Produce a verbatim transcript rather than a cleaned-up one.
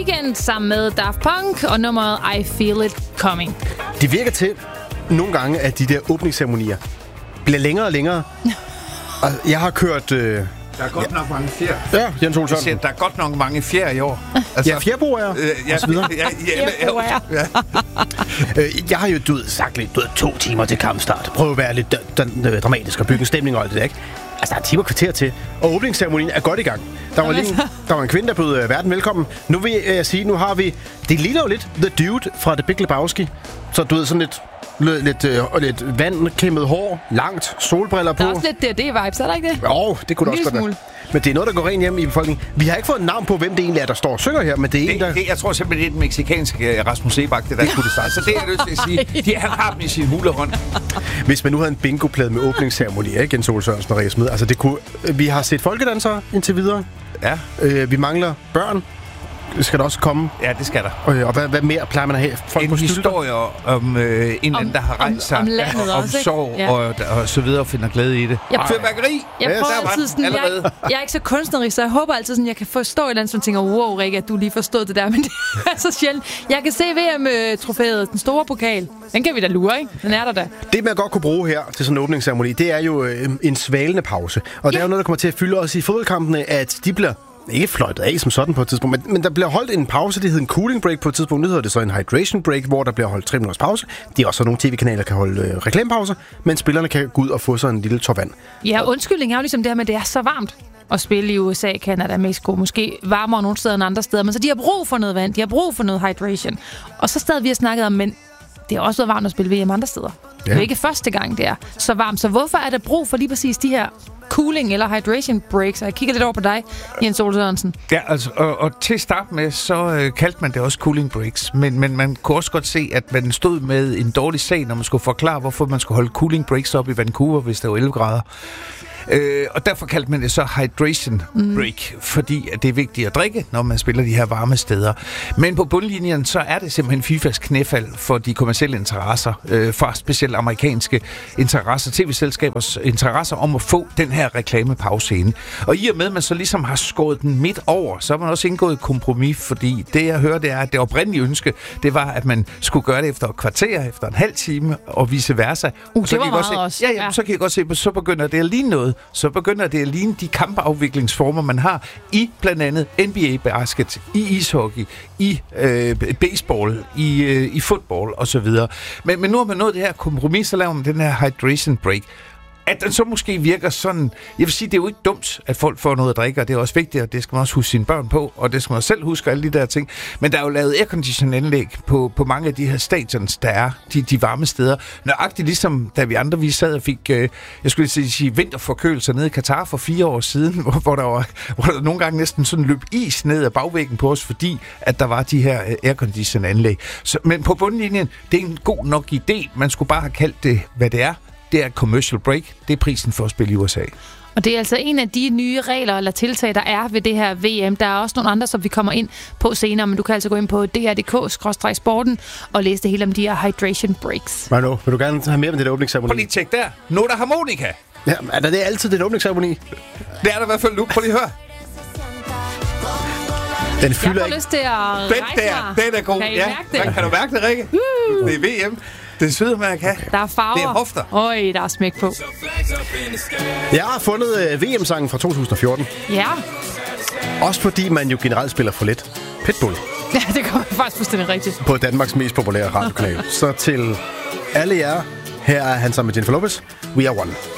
Weeknd sammen med Daft Punk og nummeret I Feel It Coming. Det virker til nogle gange, at de der åbningsceremonier bliver længere og længere. Og jeg har kørt... Øh Der er godt ja. nok mange fjer. Ja, Jens Olsson. Siger, der er godt nok mange fjer i år. Altså, ja, fjerboer, øh, ja, og så videre. Ja, ja, ja, ja. øh, jeg har jo du ved, sagt lidt, du ved, to timer til kampstart. Prøv at være lidt d- d- d- dramatisk og bygge en stemning og alt det der, ikke? Altså, der er timer kvarter til, og åbningsceremonien er godt i gang. Der var, lige, der var en kvinde, der bød uh, verden velkommen. Nu vil jeg uh, sige, nu har vi... Det ligner jo lidt The Dude fra The Big Lebowski. Så du ved, sådan lidt... Lidt, øh, lidt vandkæmmet hår, langt, solbriller på. Der er også lidt D og D-vibes, er der ikke det? Jo, det kunne det også godt være. Men det er noget, der går rent hjem i befolkningen. Vi har ikke fået et navn på, hvem det egentlig er, der står og synger her, men det er det, en, der... Det, jeg tror simpelthen, det er den mexikanske Rasmus Sebak, det der kunne det starte. Så det er jeg nødt til at sige. De, han har dem i sin hulehånd. Hvis man nu havde en bingoplade med åbningsceremoni, ikke? Jens Ole Sørensen og Maria Smed. Altså, det kunne... Vi har set folkedansere indtil videre. Ja. Øh, vi mangler børn. Skal der også komme? Ja, det skal der. Og, og hvad, hvad mere plejer man at have? Folk en historie om øh, en eller anden, der har rejst sig. Om, om landet om også, sorg ja. og, og så videre og finder glæde i det. Jeg prøver, Fyrværkeri! Jeg yes. prøver altid sådan, jeg, jeg er ikke så kunstnerisk, så jeg håber altid sådan, jeg kan forstå et eller andet, som tænker, wow, Rikke, at du lige forstod det der, men det er så sjældent. Jeg kan se V M-trofæet, den store pokal. Den kan vi da lure, ikke? Den er der da. Det, man godt kunne bruge her til sådan en åbningsceremoni, det er jo øh, en svalende pause. Og ja. Det er jo noget, der kommer til at fylde os i fodboldkampene, at de bliver ikke fløjtet af som sådan på et tidspunkt, men, men der bliver holdt en pause, det hedder en cooling break på et tidspunkt, det hedder det så en hydration break, hvor der bliver holdt tre minutters pause. Det er også nogle tv-kanaler, der kan holde øh, reklamepauser, men spillerne kan gå ud og få sig en lille tår vand. Ja, undskyldning er jo ligesom det her med, at det er så varmt at spille i U S A, Canada, Mexico, måske varmere nogle steder end andre steder, men så de har brug for noget vand, de har brug for noget hydration. Og så stadig vi har snakket om, men det har også været varmt at spille V M andre steder. Ja. Det er jo ikke første gang, det er så varmt. Så hvorfor er der brug for lige præcis de her cooling eller hydration breaks? Og jeg kigger lidt over på dig, Jens Ole Sørensen. Ja, altså, og, og til at starte med, så øh, kaldte man det også cooling breaks. Men, men man kunne også godt se, at man stod med en dårlig sag, når man skulle forklare, hvorfor man skulle holde cooling breaks op i Vancouver, hvis der var elleve grader. Øh, og derfor kaldte man det så hydration break, mm. fordi at det er vigtigt at drikke, når man spiller de her varme steder. Men på bundlinjen, så er det simpelthen FIFAs knæfald for de kommercielle interesser, øh, for specielt amerikanske interesser, tv-selskabers interesser om at få den her reklamepause inde. Og i og med, at man så ligesom har skåret den midt over, så har man også indgået et kompromis, fordi det, jeg hører, det er, at det oprindelige ønske, det var, at man skulle gøre det efter et kvarter, efter en halv time, og vice versa. Uh, og så det var kan meget se, også. Ja, ja, så kan jeg godt se, at så begynder det at ligne noget. Så begynder det at ligne de kampafviklingsformer, man har i blandt andet N B A-basket, i ishockey, i øh, baseball, i, øh, i fodbold osv. Men, men nu har man nået det her kompromis, så laver man den her hydration break. At den så måske virker sådan... Jeg vil sige, det er jo ikke dumt, at folk får noget at drikke, og det er også vigtigt, og det skal man også huske sine børn på, og det skal man selv huske, alle de der ting. Men der er jo lavet aircondition-anlæg på, på mange af de her stadions, der er de, de varme steder. Nøjagtigt ligesom, da vi andre vi sad og fik, øh, jeg skulle sige, vinterforkølelser nede i Katar for fire år siden, hvor, hvor, der var, hvor der nogle gange næsten sådan løb is ned ad bagvæggen på os, fordi at der var de her øh, aircondition-anlæg. Så, men på bundlinjen, det er en god nok idé. Man skulle bare have kaldt det, hvad det er. Det er commercial break. Det er prisen for at spille i U S A. Og det er altså en af de nye regler eller tiltag, der er ved det her V M. Der er også nogle andre, som vi kommer ind på senere, men du kan altså gå ind på d r punktum d k skråstreg sporten og læse det hele om de her hydration breaks. Manu, vil du gerne have mere med det der åbningsceremoni? Prøv lige tjek der. Nota harmonika. Ja, er der det altid det åbningsceremoni? Det er der i hvert fald nu. Prøv lige at høre. Den fylder jeg får ikke. lyst til at rejse den der, den er god. Kan I ja. mærke det? Kan du mærke det, Rikke? Uh. Det er V M. Det er Sydamerika. Der er farver. Det er hofter. Øj, der er smæk på. Jeg har fundet uh, V M-sangen fra to tusind og fjorten. Ja. Også fordi man jo generelt spiller for lidt Pitbull. Ja, det kommer faktisk fuldstændig rigtigt. På Danmarks mest populære radiokanal. Så til alle jer, her er han sammen med Jennifer Lopez. We are one.